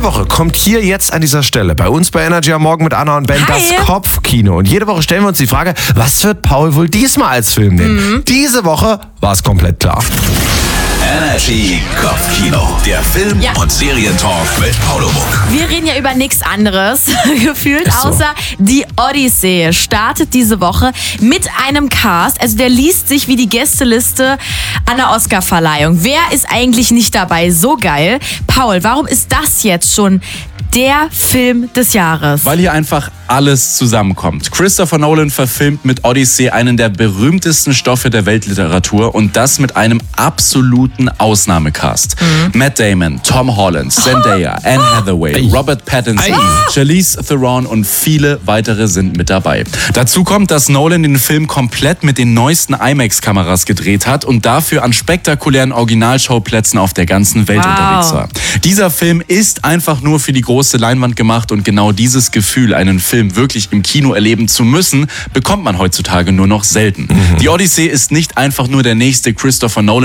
Woche kommt hier jetzt an dieser Stelle bei uns bei Energy am Morgen mit Anna und Ben das Kopfkino. Und jede Woche stellen wir uns die Frage, was wird Paul wohl diesmal als Film nehmen? Diese Woche war es komplett klar. Energy Kopfkino, der Film- und Serientalk mit Paulo Muck. Wir reden ja über nichts anderes gefühlt, Ist so. außer die Odyssee startet diese Woche mit einem Cast. Also der liest sich wie die Gästeliste an der Oscarverleihung. Wer ist eigentlich nicht dabei? So geil. Paul, warum ist das jetzt schon der Film des Jahres? Weil hier einfach alles zusammenkommt. Christopher Nolan verfilmt mit Odyssey einen der berühmtesten Stoffe der Weltliteratur und das mit einem absoluten Ausnahmecast. Matt Damon, Tom Holland, Zendaya, Anne Hathaway, Robert Pattinson, Charlize Theron und viele weitere sind mit dabei. Dazu kommt, dass Nolan den Film komplett mit den neuesten IMAX-Kameras gedreht hat und dafür an spektakulären Originalschauplätzen auf der ganzen Welt unterwegs war. Dieser Film ist einfach nur für die große Leinwand gemacht und genau dieses Gefühl, einen Film wirklich im Kino erleben zu müssen, bekommt man heutzutage nur noch selten. Die Odyssey ist nicht einfach nur der nächste Christopher Nolan